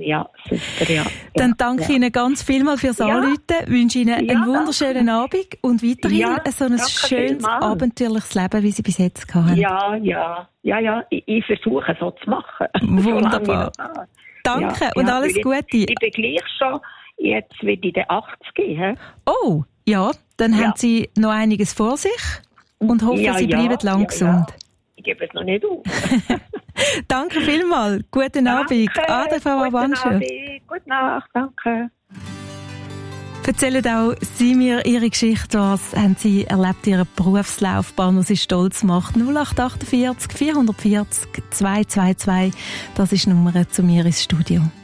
ja, super, ja. Dann danke ich Ihnen ganz vielmals fürs Anrufen, wünsche Ihnen einen wunderschönen Abend und weiterhin so ein schönes, abenteuerliches Leben, wie Sie bis jetzt hatten. Ja, ich versuche so zu machen. Wunderbar. Danke und alles Gute. Ich bin gleich schon, jetzt wird ich den 80 gehen. Oh, ja, dann haben Sie noch einiges vor sich und hoffe, Sie bleiben lang gesund. Ich gebe es noch nicht auf. Danke vielmals. Guten Abend. Ade, Frau Abanscher. Gute Nacht, danke. Erzählen auch Sie mir Ihre Geschichte. Was haben Sie erlebt, Ihren Berufslaufbahn, was Sie stolz macht? 0848 440 222. Das ist die Nummer zu mir ins Studio.